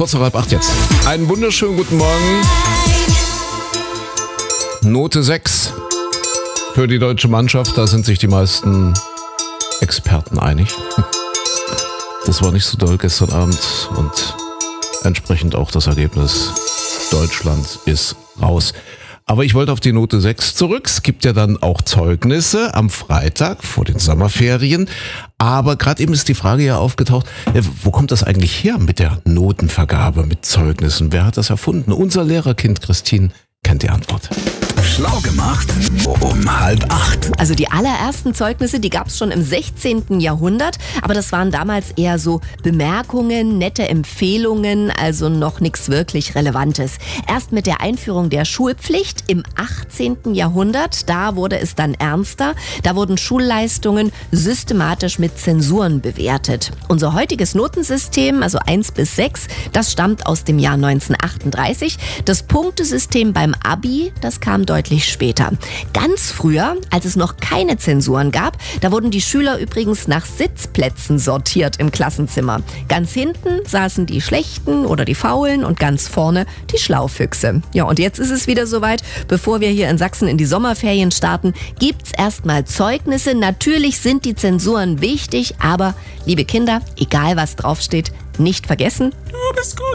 7:15 jetzt. Einen wunderschönen guten Morgen. Note 6 für die deutsche Mannschaft. Da sind sich die meisten Experten einig. Das war nicht so doll gestern Abend und entsprechend auch das Ergebnis. Deutschland ist raus. Aber ich wollte auf die Note 6 zurück. Es gibt ja dann auch Zeugnisse am Freitag vor den Sommerferien. Aber gerade eben ist die Frage ja aufgetaucht, wo kommt das eigentlich her mit der Notenvergabe, mit Zeugnissen? Wer hat das erfunden? Unser Lehrerkind Christine kennt die Antwort. Schlau gemacht um 7:30. Also die allerersten Zeugnisse, die gab es schon im 16. Jahrhundert, aber das waren damals eher so Bemerkungen, nette Empfehlungen, also noch nichts wirklich Relevantes. Erst mit der Einführung der Schulpflicht im 18. Jahrhundert, da wurde es dann ernster, da wurden Schulleistungen systematisch mit Zensuren bewertet. Unser heutiges Notensystem, also 1 bis 6, das stammt aus dem Jahr 1938. Das Punktesystem beim Abi, das kam deutlich später. Ganz früher, als es noch keine Zensuren gab, da wurden die Schüler übrigens nach Sitzplätzen sortiert im Klassenzimmer. Ganz hinten saßen die Schlechten oder die Faulen und ganz vorne die Schlaufüchse. Ja, und jetzt ist es wieder soweit. Bevor wir hier in Sachsen in die Sommerferien starten, gibt's erstmal Zeugnisse. Natürlich sind die Zensuren wichtig, aber liebe Kinder, egal was draufsteht, nicht vergessen. Du bist gut.